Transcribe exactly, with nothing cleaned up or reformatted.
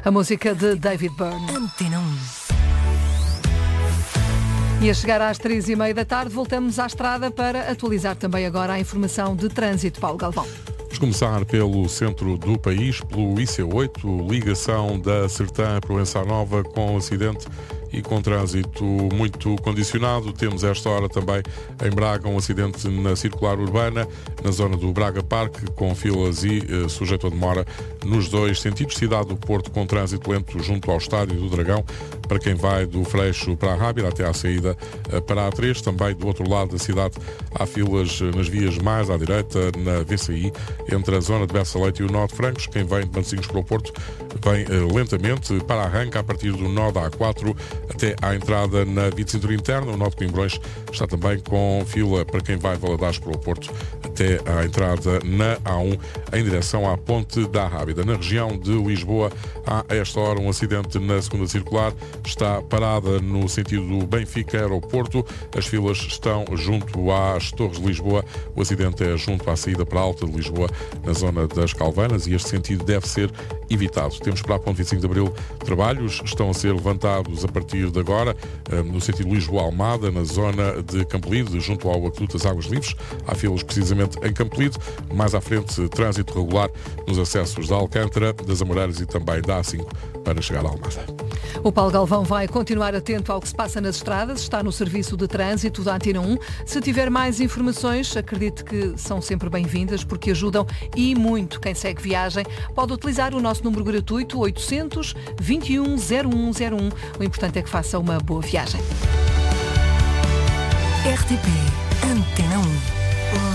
A música de David Byrne. Antena um. E a chegar às três e meia da tarde, voltamos à estrada para atualizar também agora a informação de trânsito. Paulo Galvão. Vamos começar pelo centro do país, pelo I C oito, ligação da Sertã para o Proença Nova com acidente e com trânsito muito condicionado. Temos esta hora também em Braga um acidente na circular urbana, na zona do Braga Parque, com filas e eh, sujeito a demora nos dois sentidos. Cidade do Porto com trânsito lento junto ao Estádio do Dragão, para quem vai do Freixo para a Rábida até à saída eh, para a A três. Também do outro lado da cidade há filas nas vias mais à direita, na V C I, entre a zona de Bessa Leite e o nó de Francos. Quem vem de Matosinhos para o Porto vem eh, lentamente para a arranca a partir do nó da A quatro até à entrada na via de cintura interna. O nó de Coimbrões está também com fila para quem vai de Valadares para o Porto até à entrada na A um em direção à Ponte da Rábida. Na região de Lisboa há a esta hora um acidente na segunda circular. Está parada no sentido do Benfica Aeroporto. As filas estão junto às Torres de Lisboa. O acidente é junto à saída para a Alta de Lisboa, na zona das Calvanas, e este sentido deve ser evitado. Temos para a Ponte vinte e cinco de Abril trabalhos, estão a ser levantados a partir de agora, no sentido Lisboa-Almada, na zona de Campolide, junto ao Aqueduto das Águas Livres. Há filas precisamente em Campolide. Mais à frente, trânsito regular nos acessos da Alcântara, das Amoreiras e também da A cinco para chegar à Almada. O Paulo Galvão vai continuar atento ao que se passa nas estradas, está no serviço de trânsito da Antena um. Se tiver mais informações, acredite que são sempre bem-vindas, porque ajudam e muito quem segue viagem. Pode utilizar o nosso número gratuito oitocentos, vinte e um, zero um zero um. O importante é que faça uma boa viagem. R T P Antena um.